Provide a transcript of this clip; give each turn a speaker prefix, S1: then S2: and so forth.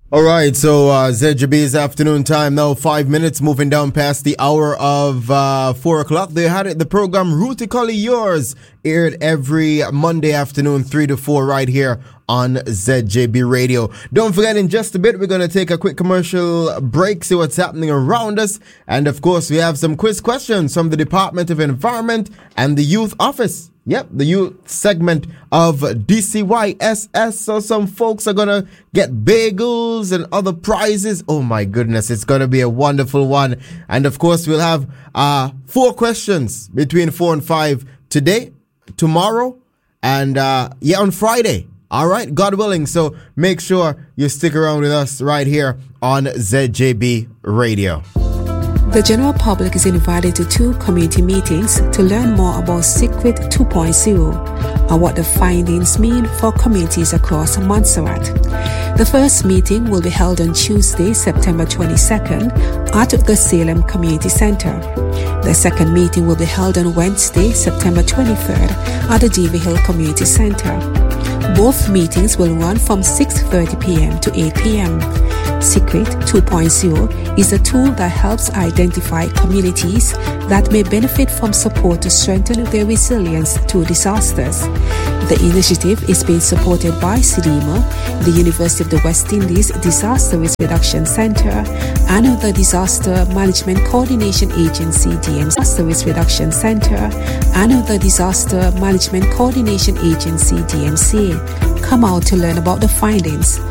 S1: All right, so ZJB's afternoon time now, 5 minutes, moving down past the hour of 4 o'clock. They had it, the program Rootically Yours, aired every Monday afternoon, 3 to 4, right here on ZJB Radio. Don't forget, in just a bit, we're going to take a quick commercial break, see what's happening around us. And of course, we have some quiz questions from the Department of Environment and the Youth Office. Yep, the youth segment of DCYSS. So some folks are going to get bagels and other prizes. Oh my goodness, it's going to be a wonderful one. And of course, we'll have 4 questions between 4 and 5 today, tomorrow, and on Friday. All right, God willing. So make sure you stick around with us right here on ZJB Radio.
S2: The general public is invited to 2 community meetings to learn more about Secret 2.0 and what the findings mean for communities across Montserrat. The first meeting will be held on Tuesday, September 22nd at the Salem Community Center. The second meeting will be held on Wednesday, September 23rd at the Davie Hill Community Center. Both meetings will run from 6:30 p.m. to 8 p.m. Secret 2.0 is a tool that helps identify communities that may benefit from support to strengthen their resilience to disasters. The initiative is being supported by CIDEMA, the University of the West Indies Disaster Risk Reduction Center, and the Disaster Management Coordination Agency Disaster Risk Reduction Center, and the Disaster Management Coordination Agency DMCA. Come out to learn about the findings.